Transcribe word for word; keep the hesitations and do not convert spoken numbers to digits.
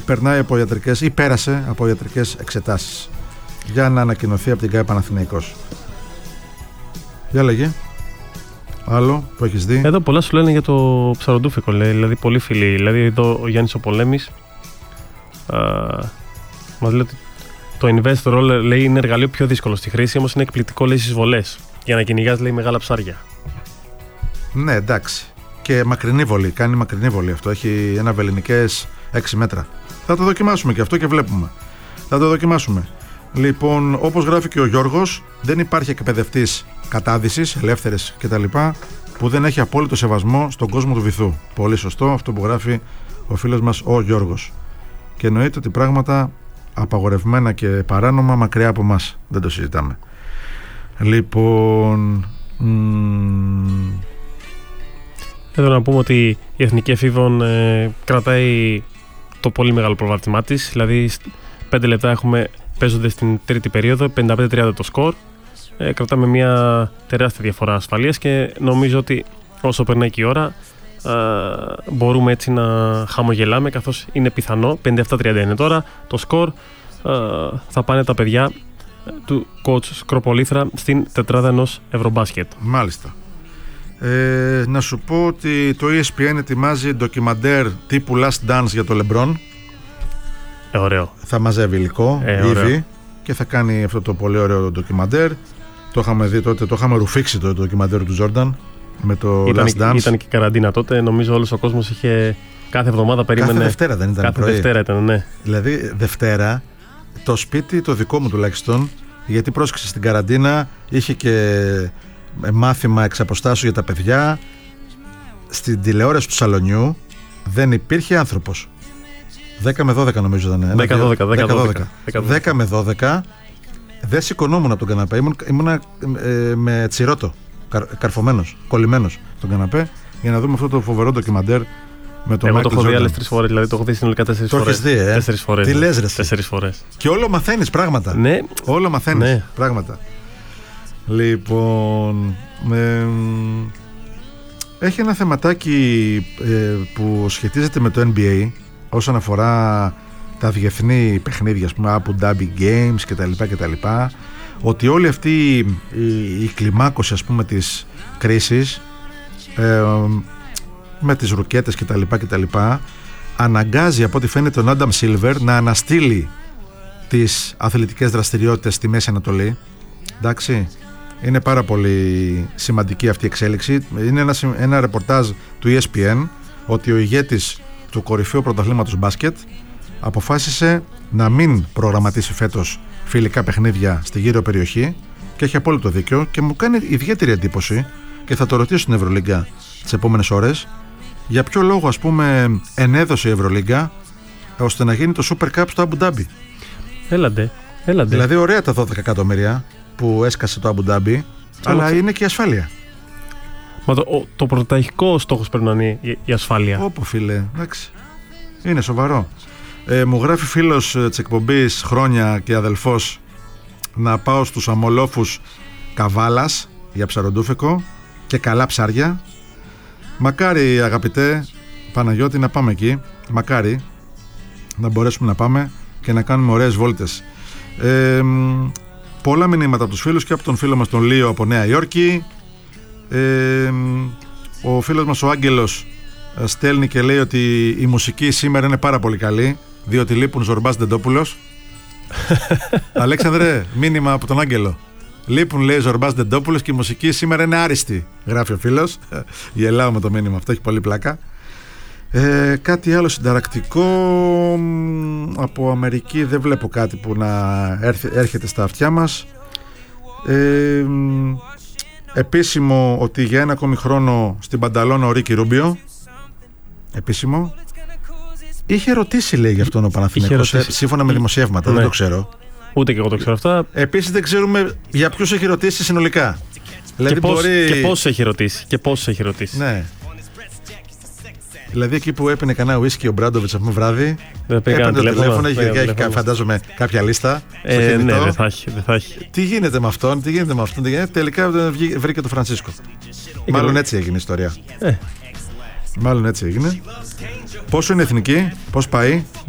περνάει από ιατρικές ή πέρασε από ιατρικές εξετάσεις για να ανακοινωθεί από την ΚΑΕ Παναθηναϊκός. Για λέγε. Άλλο που έχεις δει? Εδώ πολλά σου λένε για το Ψαροντούφικο, λέει, δηλαδή πολλοί φίλοι. Δηλαδή εδώ ο Γιάννης ο Πολέμης α, μας λέει ότι το Investor Roller, λέει, είναι εργαλείο πιο δύσκολο στη χρήση, όμως είναι εκπληκτικό, λέει, στις βολές για να κυνηγάς, λέει, μεγάλα ψάρια. Ναι, εντάξει. Και μακρινή βολή, κάνει μακρινή βολή αυτό. Έχει ένα βεληνικές έξι μέτρα. Θα το δοκιμάσουμε και αυτό και βλέπουμε. Θα το δοκιμάσουμε. Λοιπόν, όπως γράφει και ο Γιώργος, δεν υπάρχει εκπαιδευτής κατάδυσης, ελεύθερες κτλ. Που δεν έχει απόλυτο σεβασμό στον κόσμο του βυθού. Πολύ σωστό αυτό που γράφει ο φίλος μας ο Γιώργος. Και εννοείται ότι πράγματα απαγορευμένα και παράνομα μακριά από μας. Δεν το συζητάμε. Λοιπόν... Μ... Εδώ να πούμε ότι η Εθνική Εφήβων ε, κρατάει το πολύ μεγάλο προβάδισμά της. Δηλαδή πέντε λεπτά έχουμε, παίζονται στην τρίτη περίοδο, πενήντα πέντε τριάντα το σκορ. Ε, κρατάμε μια τεράστια διαφορά ασφαλείας και νομίζω ότι όσο περνάει και η ώρα ε, μπορούμε έτσι να χαμογελάμε, καθώς είναι πιθανό, πενήντα επτά τριάντα είναι τώρα το σκορ, ε, θα πάνε τα παιδιά του coach Σκροπολίθρα στην τετράδα ενός Ευρωμπάσκετ. Μάλιστα. Ε, να σου πω ότι το ι ες πι εν ετοιμάζει ντοκιμαντέρ τύπου Last Dance για το LeBron. Ε, ωραίο. Θα μαζεύει υλικό ε, ήδη και θα κάνει αυτό το πολύ ωραίο ντοκιμαντέρ. Το είχαμε δει τότε, το είχαμε ρουφήξει το ντοκιμαντέρ του Jordan με το ήταν, Last Dance. Ήταν και καραντίνα τότε, νομίζω όλος ο κόσμος είχε κάθε εβδομάδα περίμενε. Κάθε Δευτέρα δεν ήταν? Κάθε πρωί. Δευτέρα ήταν, ναι. Δηλαδή Δευτέρα το σπίτι το δικό μου τουλάχιστον, γιατί πρόσεξε, στην καραντίνα είχε και μάθημα εξ αποστάσεως για τα παιδιά. Στην τηλεόραση του σαλονιού δεν υπήρχε άνθρωπος. δέκα με δώδεκα νομίζω ήταν. δέκα δώδεκα. δέκα με δώδεκα δεν σηκωνόμουν από τον καναπέ. Ήμουν, ήμουνα ε, με τσιρότο, καρ, καρφωμένος, κολλημένος στον καναπέ, για να δούμε αυτό το φοβερό ντοκιμαντέρ με τον Michael Jordan. Εγώ το έχω δει άλλες τρεις φορές, δηλαδή το έχω δει συνολικά τέσσερις το φορές. Το έχεις δει, ε? Τέσσερις φορές. Τι ναι. λες ρε? Τέσσερις φορές. Και όλο μαθαίνεις πράγματα. Ναι. Όλο μαθαίνεις ναι. πράγματα. Λοιπόν, ε, έχει ένα θεματάκι ε, που σχετίζεται με το N B A όσον αφορά τα διεθνή παιχνίδια, ας πούμε, Abu Dhabi Games κτλ, κτλ, ότι όλη αυτή η, η, η κλιμάκωση, ας πούμε, της κρίσης ε, με τις ρουκέτες κτλ, κτλ αναγκάζει, από ό,τι φαίνεται, τον Adam Silver να αναστείλει τις αθλητικές δραστηριότητες στη Μέση Ανατολή. Εντάξει, είναι πάρα πολύ σημαντική αυτή η εξέλιξη. Είναι ένα, ένα ρεπορτάζ του ι ες πι εν ότι ο ηγέτης του κορυφαίου πρωταθλήματος μπάσκετ αποφάσισε να μην προγραμματίσει φέτος φιλικά παιχνίδια στη γύρω περιοχή και έχει απόλυτο δίκιο και μου κάνει ιδιαίτερη εντύπωση και θα το ρωτήσω στην Ευρωλίγκα τις επόμενες ώρες για ποιο λόγο, ας πούμε, ενέδωσε η Ευρωλίγκα ώστε να γίνει το Super Cup στο Abu Dhabi. Έλαντε, έλαντε. Δηλαδή ωραία τα δώδεκα εκατομμύρια που έσκασε το Abu Dhabi, αλλά ξέρω. Είναι και η ασφάλεια. Μα το, ο, το πρωταρχικό στόχος πρέπει να είναι η, η ασφάλεια. Όπου φίλε, εντάξει. Είναι σοβαρό. Ε, μου γράφει φίλος της εκπομπής χρόνια και αδελφός να πάω στους αμολόφους Καβάλας για ψαροντούφικο και καλά ψάρια. Μακάρι, αγαπητέ Παναγιώτη, να πάμε εκεί. Μακάρι να μπορέσουμε να πάμε και να κάνουμε ωραίες βόλτες. Ε, πολλά μηνύματα από τους φίλους και από τον φίλο μας τον Λίο από Νέα Υόρκη. Ε, ο φίλος μας ο Άγγελος στέλνει και λέει ότι η μουσική σήμερα είναι πάρα πολύ καλή, διότι λείπουν Ζορμπάς Ντεντόπουλος. Αλέξανδρε, μήνυμα από τον Άγγελο. Λείπουν, λέει, Ζορμπάς Ντεντόπουλος και η μουσική σήμερα είναι άριστη, γράφει ο φίλος. Γελάω με το μήνυμα αυτό, έχει πολύ πλάκα. Ε, κάτι άλλο συνταρακτικό από Αμερική δεν βλέπω κάτι που να έρθει, έρχεται στα αυτιά μας. ε, Επίσημο ότι για ένα ακόμη χρόνο στην Πανταλώνα ο Ρίκι Ρούμπιο. Επίσημο. Είχε ρωτήσει, λέει, για αυτόν ο Παναθηναϊκός, σύμφωνα με δημοσιεύματα, ναι. Δεν το ξέρω. Ούτε και εγώ το ξέρω αυτά. Επίσης δεν ξέρουμε για ποιους έχει ρωτήσει συνολικά. Δηλαδή και, πώς, μπορεί... και πώς έχει ρωτήσει. Και πώς έχει ρωτήσει. Ναι. Δηλαδή εκεί που έπαιρνε κανένα ουίσκι ο Μπράντοβιτς αυτό το βράδυ, έπαιρνε το τηλέφωνο, έχει, έχει, φαντάζομαι κάποια λίστα. Ε, ναι, δεν θα έχει, δεν θα έχει. Τι γίνεται με αυτόν, τι γίνεται με αυτόν, τι γίνεται. Τελικά βρήκε το Φρανσίσκο. Ε, Μάλλον έτσι έγινε η ιστορία. Ε. Μάλλον έτσι έγινε. Πόσο είναι εθνική, πώς πάει?